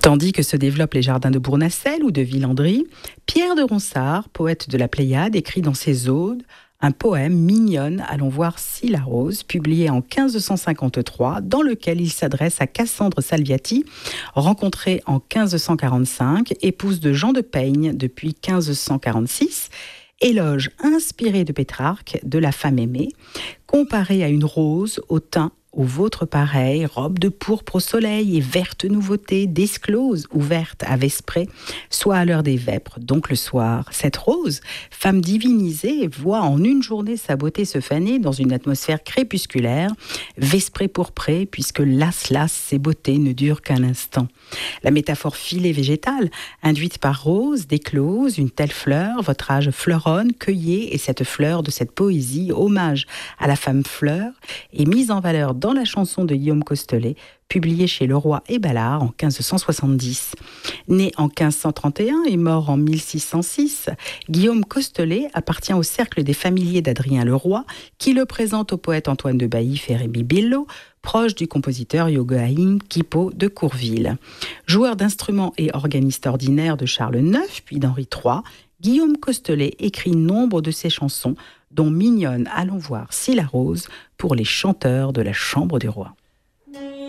Tandis que se développent les jardins de Bournassel ou de Villandry, Pierre de Ronsard, poète de la Pléiade, écrit dans ses odes un poème Mignonne, allons voir si la rose, publié en 1553, dans lequel il s'adresse à Cassandre Salviati, rencontrée en 1545, épouse de Jean de Peigne depuis 1546, éloge inspiré de Pétrarque de la femme aimée, comparée à une rose au teint au vôtre pareil, robe de pourpre au soleil et verte nouveauté, d'esclose ou verte à vesprée, soit à l'heure des vêpres, donc le soir. Cette rose, femme divinisée, voit en une journée sa beauté se faner dans une atmosphère crépusculaire, vesprée pourprée, puisque las ses beautés ne durent qu'un instant. La métaphore filée végétale, induite par rose, déclose, une telle fleur, votre âge fleuronne, cueillez, et cette fleur de cette poésie, hommage à la femme fleur, est mise en valeur dans la chanson de Guillaume Costelet, publiée chez Leroy et Ballard en 1570. Né en 1531 et mort en 1606, Guillaume Costelet appartient au cercle des familiers d'Adrien Leroy, qui le présente au poète Antoine de Baïf et Rémy Bello, proche du compositeur Joachim Quippo de Courville. Joueur d'instruments et organiste ordinaire de Charles IX puis d'Henri III, Guillaume Costelet écrit nombre de ses chansons, dont Mignonne, allons voir si la rose, pour les chanteurs de la Chambre du Roi.